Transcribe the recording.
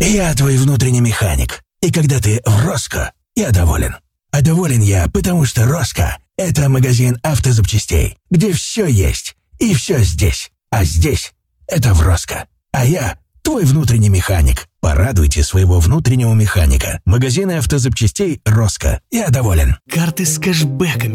Я твой внутренний механик. И когда ты в Роско, я доволен. А доволен я, потому что Роско — это магазин автозапчастей, где все есть и все здесь. А здесь — это в Роско. А я твой внутренний механик. Порадуйте своего внутреннего механика. Магазины автозапчастей Роско. Я доволен. Карты с кэшбэками.